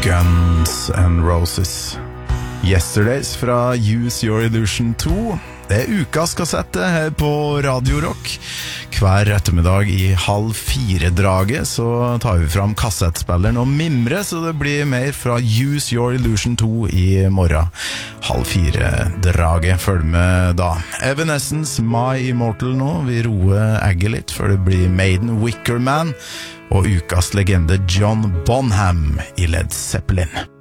Guns N' Roses. Yesterdays fra Use Your Illusion 2. Det ukas kassette her på Radio Rock. Hver ettermiddag i 3:30 så tar vi fram kassettspilleren og mimre, så det blir mer fra Use Your Illusion 2 i morgen. 3:30-draget. Følg med da. Evanescence, My Immortal nå. Vi roer egget litt, for det blir Maiden, Wicker Man og ukas legende John Bonham i Led Zeppelin.